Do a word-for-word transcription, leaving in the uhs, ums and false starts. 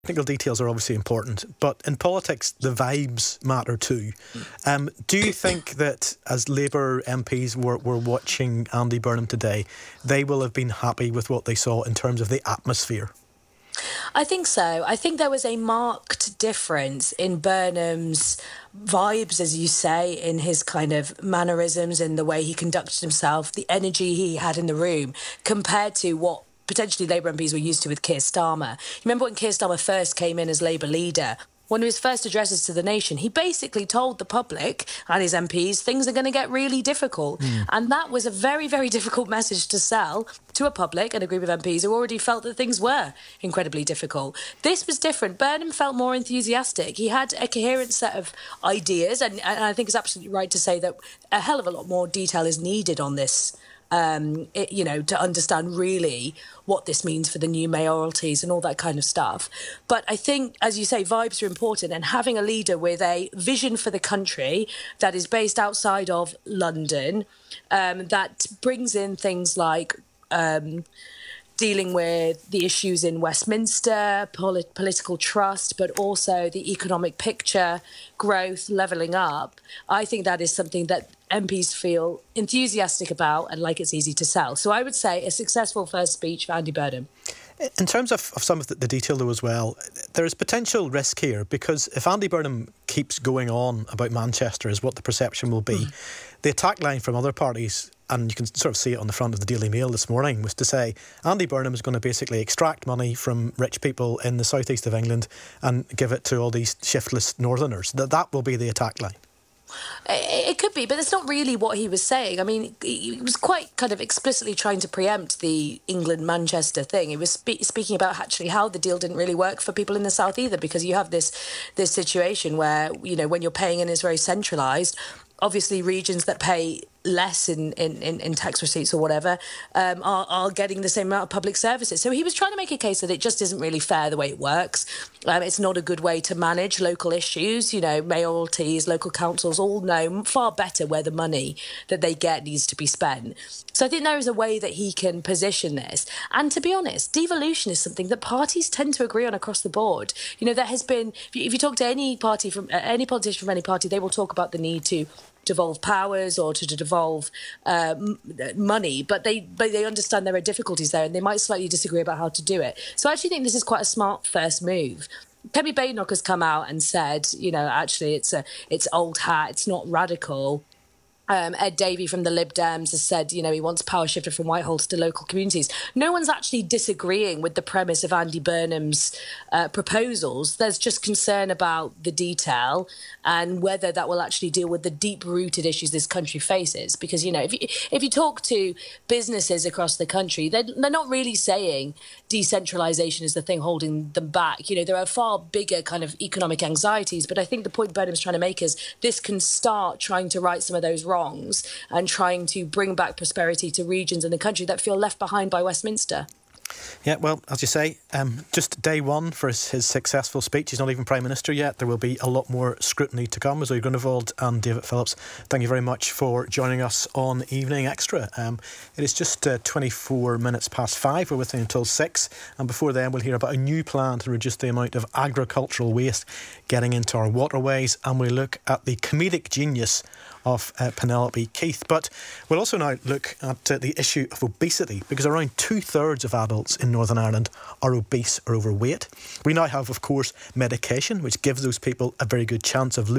Technical details are obviously important, but in politics, the vibes matter too. Um, do you think that as Labour M Ps were, were watching Andy Burnham today, they will have been happy with what they saw in terms of the atmosphere? I think so. I think there was a marked difference in Burnham's vibes, as you say, in his kind of mannerisms and the way he conducted himself, the energy he had in the room, compared to what potentially Labour M Ps were used to with Keir Starmer. You remember when Keir Starmer first came in as Labour leader? One of his first addresses to the nation, he basically told the public and his M Ps things are going to get really difficult. Mm. And that was a very, very difficult message to sell to a public and a group of M Ps who already felt that things were incredibly difficult. This was different. Burnham felt more enthusiastic. He had a coherent set of ideas, and, and I think it's absolutely right to say that a hell of a lot more detail is needed on this. Um, it, you know, to understand really what this means for the new mayoralties and all that kind of stuff. But I think, as you say, vibes are important, and having a leader with a vision for the country that is based outside of London, um, that brings in things like um, dealing with the issues in Westminster, polit- political trust, but also the economic picture, growth, levelling up. I think that is something that M Ps feel enthusiastic about and like it's easy to sell. So I would say a successful first speech for Andy Burnham. In terms of, of some of the, the detail, though, as well, there is potential risk here, because if Andy Burnham keeps going on about Manchester as what the perception will be, mm. the attack line from other parties, and you can sort of see it on the front of the Daily Mail this morning, was to say Andy Burnham is going to basically extract money from rich people in the southeast of England and give it to all these shiftless northerners. That that will be the attack line. It could be, but that's not really what he was saying. I mean, he was quite kind of explicitly trying to preempt the England-Manchester thing. He was spe- speaking about actually how the deal didn't really work for people in the south either, because you have this this situation where, you know, when you're paying in is very centralised. Obviously, regions that pay less in, in, in tax receipts or whatever um, are, are getting the same amount of public services. So he was trying to make a case that it just isn't really fair the way it works. Um, it's not a good way to manage local issues. You know, mayoralties, local councils all know far better where the money that they get needs to be spent. So I think there is a way that he can position this. And to be honest, devolution is something that parties tend to agree on across the board. You know, there has been, if you, if you talk to any party from uh, any politician from any party, they will talk about the need to devolve powers or to, to devolve uh, m- money, but they but they understand there are difficulties there, and they might slightly disagree about how to do it. So I actually think this is quite a smart first move. Kemi Badenoch has come out and said, you know, actually it's a it's old hat, it's not radical. Um, Ed Davey from the Lib Dems has said, you know, he wants power shifted from Whitehall to local communities. No one's actually disagreeing with the premise of Andy Burnham's uh, proposals. There's just concern about the detail and whether that will actually deal with the deep-rooted issues this country faces. Because, you know, if you, if you talk to businesses across the country, they're, they're not really saying decentralisation is the thing holding them back. You know, there are far bigger kind of economic anxieties. But I think the point Burnham's trying to make is this can start trying to right some of those wrongs and trying to bring back prosperity to regions in the country that feel left behind by Westminster. Yeah, well, as you say, um, just day one for his, his successful speech. He's not even Prime Minister yet. There will be a lot more scrutiny to come. Zoe Grunewald and David Phillips, thank you very much for joining us on Evening Extra. Um, it is just uh, twenty-four minutes past five. We're with you until six. And before then, we'll hear about a new plan to reduce the amount of agricultural waste getting into our waterways. And we'll look at the comedic genius of uh, Penelope Keith. But we'll also now look at uh, the issue of obesity, because around two-thirds of adults in Northern Ireland are obese or overweight. We now have, of course, medication which gives those people a very good chance of losing